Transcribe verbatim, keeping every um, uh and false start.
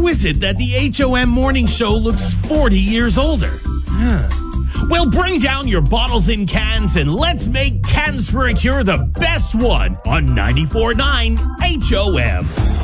is it that the H O M morning show looks forty years older? Huh. Well, bring down your bottles and cans and let's make Cans for a Cure the best one on ninety-four point nine H O M.